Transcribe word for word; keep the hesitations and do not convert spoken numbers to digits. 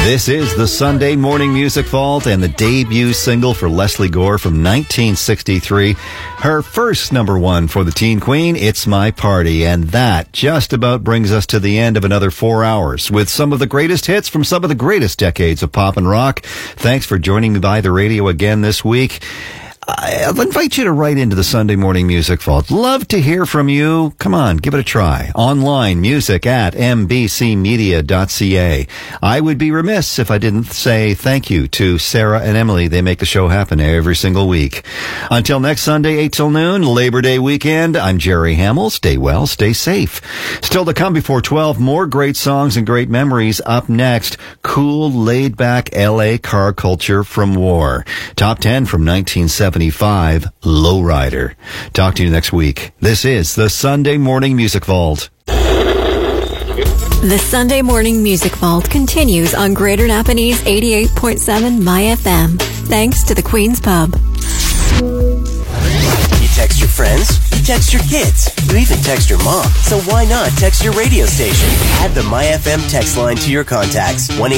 This is the Sunday Morning Music Vault and the debut single for Leslie Gore from nineteen sixty-three. Her first number one for the Teen Queen, It's My Party. And that just about brings us to the end of another four hours with some of the greatest hits from some of the greatest decades of pop and rock. Thanks for joining me by the radio again this week. I'll invite you to write into the Sunday Morning Music Vault. Love to hear from you. Come on, give it a try. Online, music at m b c media dot c a. I would be remiss if I didn't say thank you to Sarah and Emily. They make the show happen every single week. Until next Sunday, eight till noon, Labor Day weekend, I'm Jerry Hamill. Stay well, stay safe. Still to come before twelve, more great songs and great memories. Up next, cool, laid-back L A car culture from war. Top ten from nineteen seventy-five, Lowrider. Talk to you next week. This is the Sunday Morning Music Vault. The Sunday Morning Music Vault continues on Greater Napanese eighty-eight point seven My F M. Thanks to the Queen's Pub. You text your friends, you text your kids, you even text your mom. So why not text your radio station? Add the My F M text line to your contacts. one